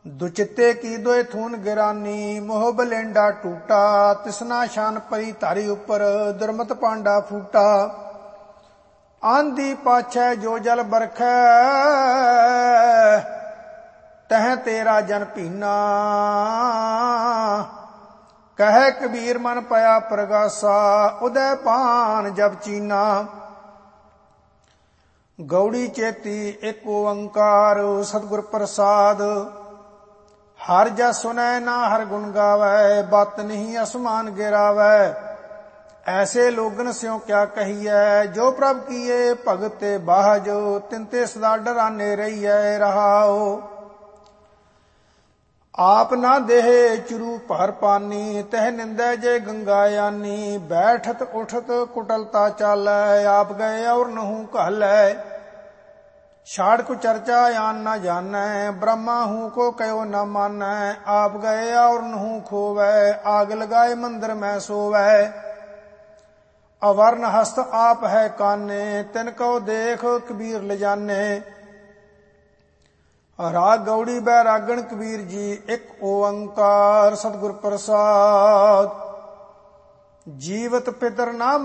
दुचित्ते की दोए थून गिरानी, मोह बलेंडा टूटा, तिसना शान परी धारी उपर, दुर्मत पांडा फूटा। आंधी पाछै जो जल बरखै, तह तेरा जन पीना। कह कबीर मन पया प्रगासा, उदय पान जब चीना। गौड़ी चेती एक ओंकार, सतगुर प्रसाद। हर जस सुनै ना हर गुण गावै, बात नहीं असमान गिरावै। ऐसे लोगन स्यों क्या कहिए, जो प्रभ किए भगत बाहजो, तिनते सदा डराने रहिए रहाओ। आप ना देह चुरू भर पानी, तह निंदै जय गंगा यानी। बैठत उठत कुटलता चालै, आप गए और नहूँ कहलै। छाड़ को चर्चा यान न जानै, ब्रह्मा हूँ को कयो न मानै। आप गए और नहूँ खोवै, आग लगाए मंदिर में सोवै। अवर्ण हस्त आप है काने, तिनको देख कबीर ले जाने। राग गौड़ी बैरागण कबीर जी, एक ओंकार सतगुर प्रसाद। जीवत पितर नाम